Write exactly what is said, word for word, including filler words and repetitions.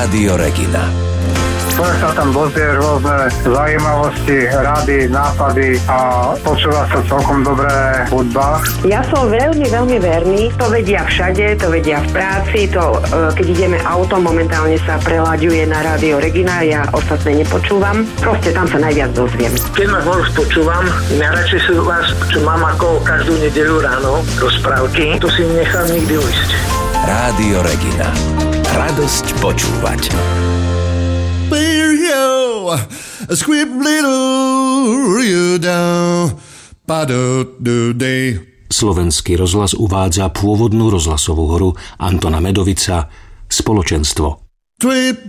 Rádio Regina. Skôr sa tam dozvie rôzne zaujímavosti, rady, nápady a počúva sa celkom dobré hudba. Ja som veľmi, veľmi verný. To vedia všade, to vedia v práci, to keď ideme autom, momentálne sa preláďuje na Rádio Regina, ja ostatné nepočúvam. Proste tam sa najviac dozviem. Keď ma Horus počúvam, najradšej si vás, čo mám ako každú nedeľu ráno, rozprávky, to si nechám nikdy ujsť. Rádio Regina. Radosť počúvať. Slovenský rozhlas uvádza pôvodnú rozhlasovú hru Antona Medovica Spoločenstvo.